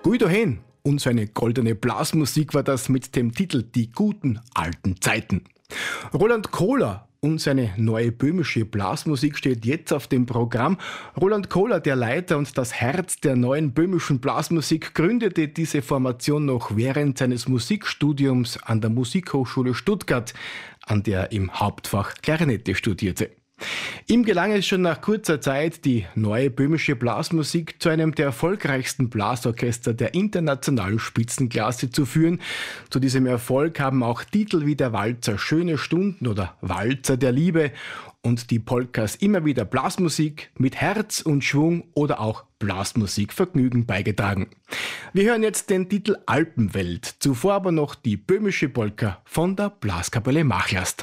Guido Hen und seine goldene Blasmusik war das mit dem Titel Die guten alten Zeiten. Roland Kohler und seine neue böhmische Blasmusik steht jetzt auf dem Programm. Roland Kohler, der Leiter und das Herz der neuen böhmischen Blasmusik, gründete diese Formation noch während seines Musikstudiums an der Musikhochschule Stuttgart, an der er im Hauptfach Klarinette studierte. Ihm gelang es schon nach kurzer Zeit, die neue böhmische Blasmusik zu einem der erfolgreichsten Blasorchester der internationalen Spitzenklasse zu führen. Zu diesem Erfolg haben auch Titel wie der Walzer Schöne Stunden oder Walzer der Liebe und die Polkas immer wieder Blasmusik mit Herz und Schwung oder auch Blasmusikvergnügen beigetragen. Wir hören jetzt den Titel Alpenwelt, zuvor aber noch die böhmische Polka von der Blaskapelle Machlast.